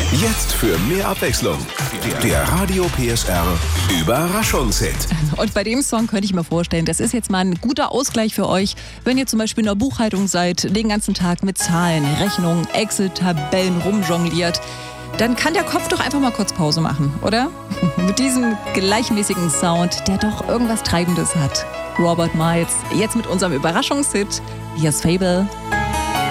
Jetzt für mehr Abwechslung. Der Radio PSR Überraschungshit. Und bei dem Song könnte ich mir vorstellen, das ist jetzt mal ein guter Ausgleich für euch, wenn ihr zum Beispiel in der Buchhaltung seid, den ganzen Tag mit Zahlen, Rechnungen, Excel-Tabellen rumjongliert. Dann kann der Kopf doch einfach mal kurz Pause machen, oder? Mit diesem gleichmäßigen Sound, der doch irgendwas Treibendes hat. Robert Miles, jetzt mit unserem Überraschungshit. Hier ist Fable.